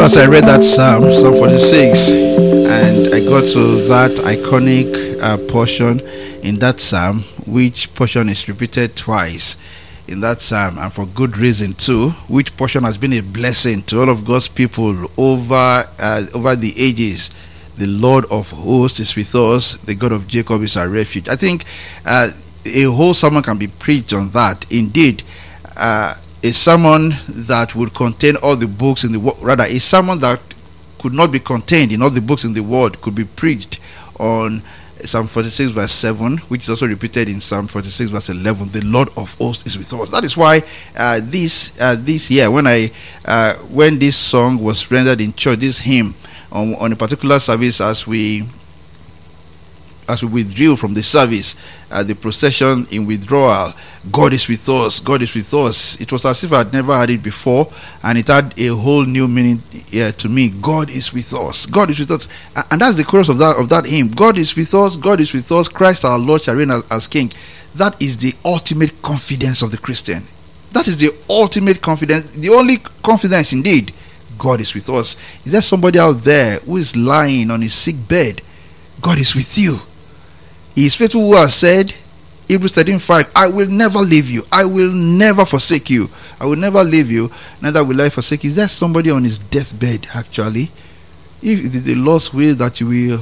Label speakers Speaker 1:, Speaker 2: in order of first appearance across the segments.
Speaker 1: as I read that Psalm 46, and I got to that iconic portion in that Psalm, which portion is repeated twice in that Psalm, and for good reason too, which portion has been a blessing to all of God's people over the ages. The Lord of hosts is with us, the God of Jacob is our refuge. I think a whole sermon can be preached on that. Indeed, a sermon that would contain all the books in the world, rather a sermon that could not be contained in all the books in the world, could be preached on Psalm 46 verse 7, which is also repeated in Psalm 46 verse 11. The Lord of hosts is with us. That is why this year, when this song was rendered in church, this hymn on a particular service, as we withdrew from the service, the procession in withdrawal, God is with us, God is with us. It was as if I had never heard it before, and it had a whole new meaning to me. God is with us, God is with us, and that's the chorus of that hymn. God is with us, God is with us. Christ our Lord shall reign as King. That is the ultimate confidence of the Christian. That is the ultimate confidence, the only confidence indeed. God is with us. Is there somebody out there who is lying on his sick bed? God is with you. He is faithful who has said, Hebrews 13:5, I will never leave you, I will never forsake you, I will never leave you, neither will I forsake you. Is there somebody on his deathbed actually? If it is the Lord's will that you will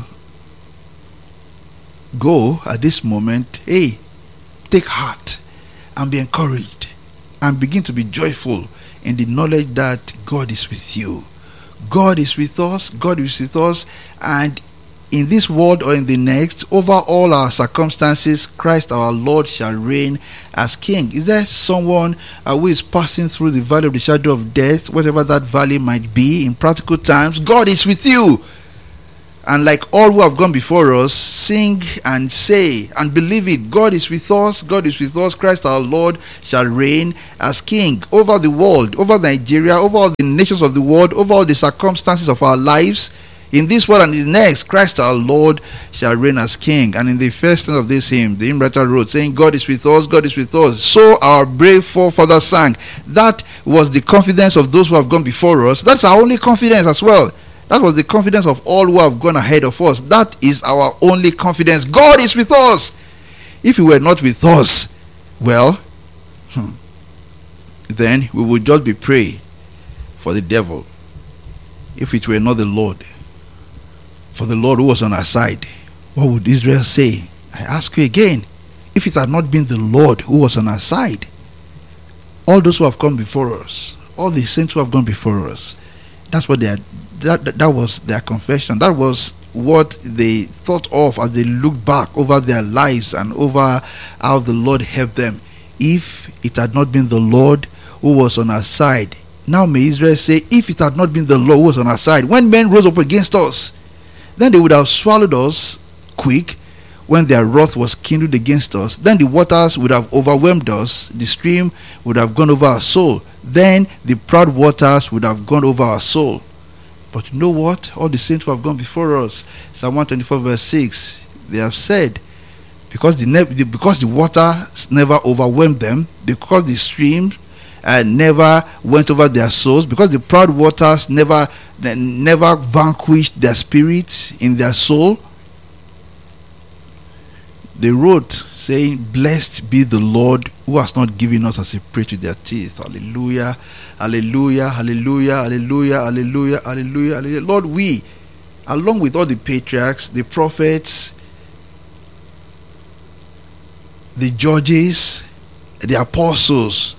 Speaker 1: go at this moment, hey, take heart and be encouraged and begin to be joyful in the knowledge that God is with you. God is with us, God is with us, and in this world or in the next, over all our circumstances, Christ our Lord shall reign as King. Is there someone who is passing through the valley of the shadow of death, whatever that valley might be in practical times? God is with you. And like all who have gone before us, sing and say and believe it. God is with us, God is with us. Christ our Lord shall reign as King over the world, over Nigeria, over all the nations of the world, over all the circumstances of our lives. In this world and in the next, Christ our Lord shall reign as King. And in the first stanza of this hymn, the hymn writer wrote, saying, God is with us, God is with us. So our brave forefathers sang. That was the confidence of those who have gone before us. That's our only confidence as well. That was the confidence of all who have gone ahead of us. That is our only confidence. God is with us. If He were not with us, well, then we would just be prey for the devil. If it were not the Lord, for the Lord who was on our side, what would Israel say? I ask you again, if it had not been the Lord who was on our side, all those who have come before us, all the saints who have gone before us, that's what that was their confession. That was what they thought of as they looked back over their lives and over how the Lord helped them. If it had not been the Lord who was on our side, now may Israel say, if it had not been the Lord who was on our side, when men rose up against us, then they would have swallowed us quick. When their wrath was kindled against us, then the waters would have overwhelmed us, the stream would have gone over our soul, then the proud waters would have gone over our soul. But you know what? All the saints who have gone before us, Psalm 124 verse 6, they have said, because the waters never overwhelmed them, because the stream never went over their souls, because the proud waters never vanquished their spirits in their soul, they wrote saying, blessed be the Lord who has not given us as a prey to their teeth. Hallelujah, hallelujah, hallelujah, hallelujah, hallelujah, hallelujah, hallelujah. Lord, we, along with all the patriarchs, the prophets, the judges, the apostles,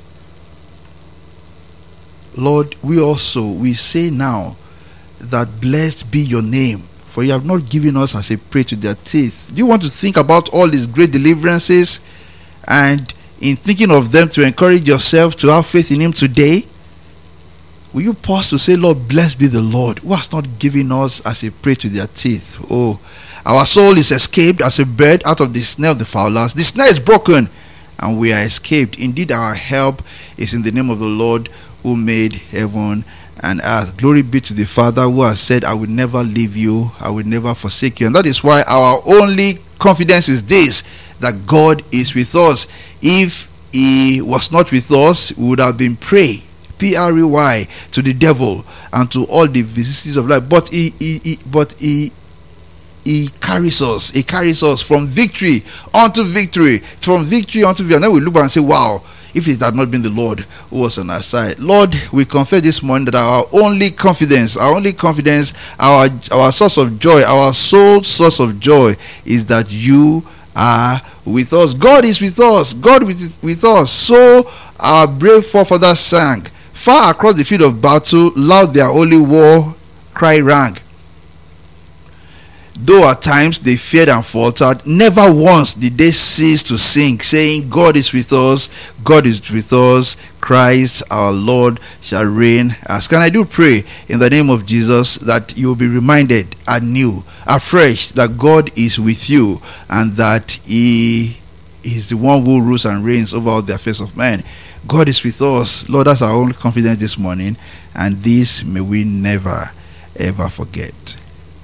Speaker 1: Lord, we say now that blessed be your name, for you have not given us as a prey to their teeth. Do you want to think about all these great deliverances, and in thinking of them, to encourage yourself to have faith in Him today? Will you pause to say, Lord, blessed be the Lord who has not given us as a prey to their teeth. Oh, our soul is escaped as a bird out of the snare of the fowlers. The snare is broken and we are escaped. Indeed, our help is in the name of the Lord who made heaven and earth. Glory be to the Father who has said, I will never leave you, I will never forsake you. And that is why our only confidence is this, that God is with us. If He was not with us, we would have been prey PREY, to the devil and to all the vicissitudes of life. But he carries us. He carries us from victory unto victory, from victory unto victory. And then we look back and say, wow, if it had not been the Lord who was on our side. Lord, we confess this morning that our only confidence, our source of joy, our sole source of joy is that you are with us. God is with us. God is with us. So our brave forefathers sang. Far across the field of battle, loud their holy war cry rang. Though at times they feared and faltered, never once did they cease to sing, saying, God is with us, God is with us, Christ our Lord shall reign. As can I do pray in the name of Jesus that you will be reminded anew, afresh, that God is with you and that He is the one who rules and reigns over all the affairs of men. God is with us. Lord, that's our only confidence this morning, and this may we never ever forget.